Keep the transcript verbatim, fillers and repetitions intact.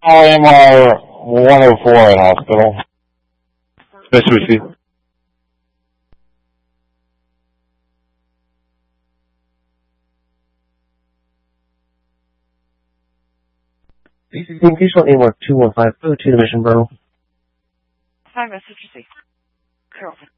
I am uh, one oh four at hospital. Mitsubishi. B C C, please want Amark two one five oh two to Mission Borough. Hi, Mister C. Carrollton.